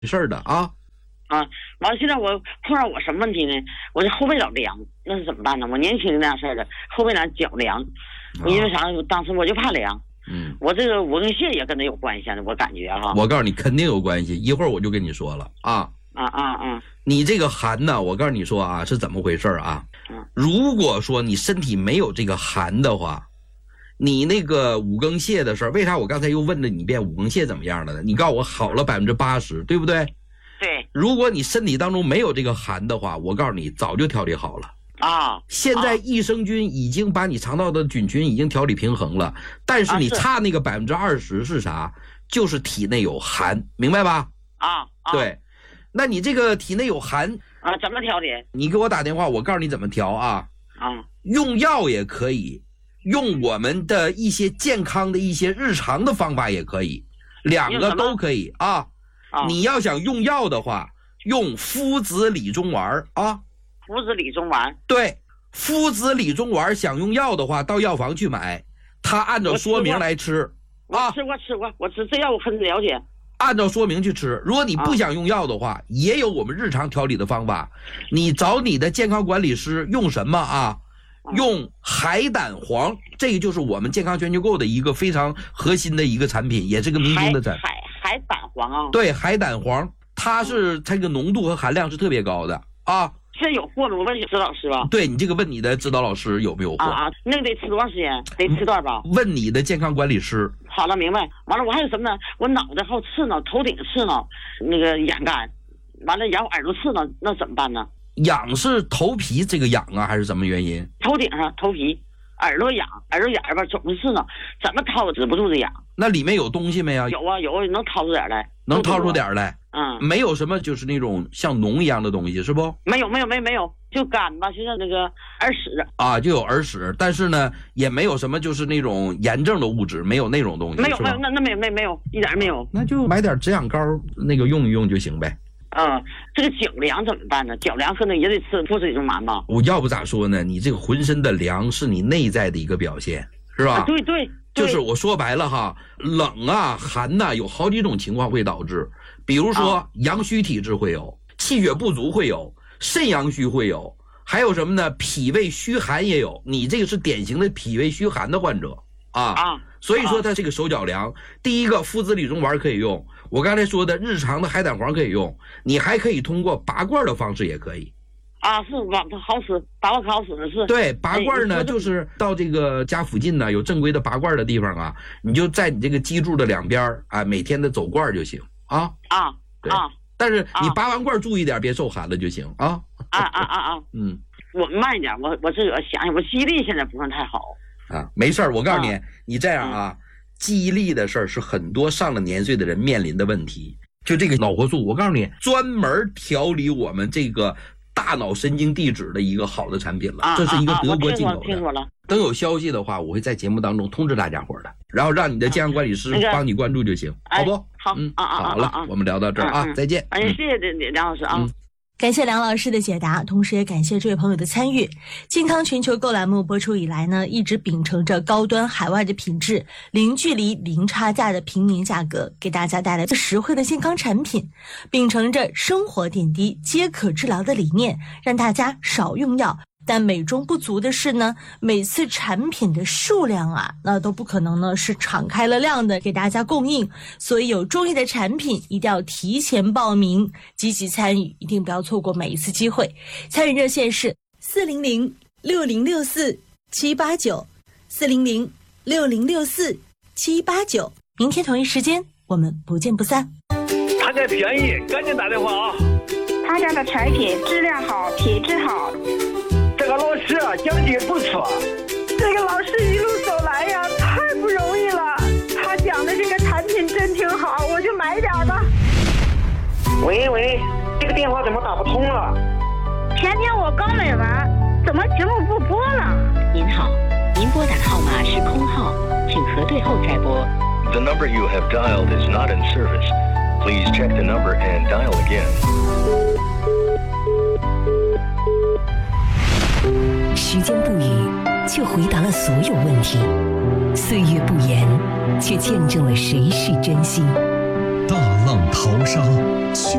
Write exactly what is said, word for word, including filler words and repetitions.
事儿的啊。 啊，完了，现在我碰上我什么问题呢？我这后背老凉，那是怎么办呢？我年轻那样事儿的，后背凉脚凉，我因为啥？当时我就怕凉。 嗯， 我这个五根线也跟他有关系，我感觉哈。 我告诉你，肯定有关系，一会儿我就跟你说了啊。 啊啊啊！ 你这个寒呢，我告诉你说啊，是怎么回事啊？ 嗯， 如果说你身体没有这个寒的话，你那个五更泻的事儿，为啥我刚才又问了你一遍五更泻怎么样了呢？你告诉我好了百分之八十，对不对？ 对。 如果你身体当中没有这个寒的话，我告诉你早就调理好了。 啊， 现在益生菌已经把你肠道的菌群已经调理平衡了，但是你差那个百分之二十是啥？就是体内有寒，明白吧？ 啊，啊对。那你这个体内有寒啊，怎么调理？ 你给我打电话，我告诉你怎么调啊。 啊， 用药也可以，用我们的一些健康的一些日常的方法也可以，两个都可以啊。 啊， 你要想用药的话，用附子理中丸啊。 附子理中丸。 对，附子理中丸想用药的话，到药房去买，他按照说明来吃啊。 我吃过吃过，我吃这药我很了解。 按照说明去吃，如果你不想用药的话，啊、也有我们日常调理的方法。你找你的健康管理师用什么啊？啊用海胆黄，这个就是我们健康全球购的一个非常核心的一个产品，也是个明星的产品。 海海胆黄啊？ 对，海胆黄，它是这个浓度和含量是特别高的啊。 现在有货吗？我问指导老师吧。 对，你这个问你的指导老师有没有货啊啊？那得吃多长时间？得吃多少包？ 问你的健康管理师。 好了，明白。完了，我还有什么呢？我脑袋好刺挠，头顶刺挠，那个眼干，完了然后耳朵刺挠，那怎么办呢？ 痒是头皮这个痒啊，还是什么原因？ 头顶上头皮，耳朵痒，耳朵眼儿吧总是刺挠，怎么掏止不住的痒。 那里面有东西没有？ 有啊有啊，能掏出点来。 能掏出点来。 嗯， 没有什么就是那种像脓一样的东西，是不？ 没有没有没有没有，就干吧，就像那个耳屎啊， 就有耳屎，但是呢，也没有什么就是那种炎症的物质，没有那种东西， 没有没有，那那没没没有，一点没有。 那就买点止痒膏，那个用一用就行呗。 嗯，这个脚凉怎么办呢？脚凉可能也得吃附子理中丸吧。 我要不咋说呢？你这个浑身的凉是你内在的一个表现，是吧？ 啊、对对。 就是我说白了哈，冷啊寒呐、啊，有好几种情况会导致，比如说阳虚体质会有，气血不足会有，肾阳虚会有，还有什么呢？脾胃虚寒也有。你这个是典型的脾胃虚寒的患者啊啊， 所以说他这个手脚凉，第一个附子理中丸可以用，我刚才说的日常的海胆黄可以用，你还可以通过拔罐的方式也可以。 啊，是吧？好使，拔罐好使是。 对，拔罐呢，就是到这个家附近呢有正规的拔罐的地方啊，你就在你这个脊柱的两边啊，每天的走罐就行啊。 啊， 对啊。但是你拔完罐注意点，别受寒了就行啊。 啊啊啊啊！ 嗯， 我慢一点，我我自个想想，我记忆力现在不算太好啊。没事儿，我告诉你，啊、你这样啊，嗯、记忆力的事儿是很多上了年岁的人面临的问题。就这个脑活素，我告诉你，专门调理我们这个。大脑神经递质的一个好的产品了， 啊、 这是一个德国进口的。 听说了。 等有消息的话，我会在节目当中通知大家伙的，然后让你的健康管理师帮你关注就行， 啊、 好不？ 好， 嗯， 啊啊好了， 啊我们聊到这儿啊， 嗯、 再见。 哎，谢谢梁老师啊。嗯感谢梁老师的解答，同时也感谢这位朋友的参与。健康全球购栏目播出以来呢，一直秉承着高端海外的品质，零距离零差价的平民价格，给大家带来实惠的健康产品，秉承着生活点滴皆可治疗的理念，让大家少用药。但美中不足的是呢，每次产品的数量啊，那都不可能呢是敞开了量的给大家供应，所以有中意的产品一定要提前报名，积极参与，一定不要错过每一次机会。参与热线是四零零六零六四七八九，四零零六零六四七八九。明天同一时间我们不见不散。 他家便宜，赶紧打电话啊！ 他家的产品质量好，品质好。 这个老师啊，讲解不错。 这个老师一路走来呀，太不容易了。他讲的这个产品真挺好，我就买点吧。 喂喂，这个电话怎么打不通了？ 前天我刚买完，怎么节目不播了？ 您好，您拨打的号码是空号，请核对后再拨。 The number you have dialed is not in service. Please check the number and dial again. 时间不语，却回答了所有问题；岁月不言，却见证了谁是真心。 大浪淘沙。